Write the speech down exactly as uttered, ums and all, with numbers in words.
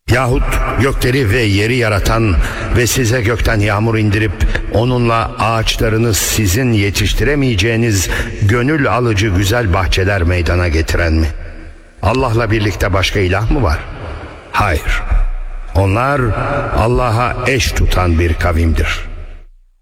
Yahut gökleri ve yeri yaratan ve size gökten yağmur indirip onunla ağaçlarınız sizin yetiştiremeyeceğiniz gönül alıcı güzel bahçeler meydana getiren mi? Allah'la birlikte başka ilah mı var? Hayır. Onlar Allah'a eş tutan bir kavimdir.